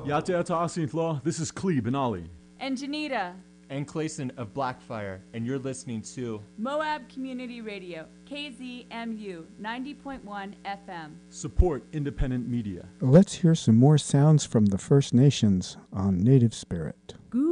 Yate Ata'asintla, this is Cleve and Ollie. And Janita. And Clayson of Blackfire, and you're listening to Moab Community Radio, KZMU 90.1 FM. Support independent media. Let's hear some more sounds from the First Nations on Native Spirit. Goo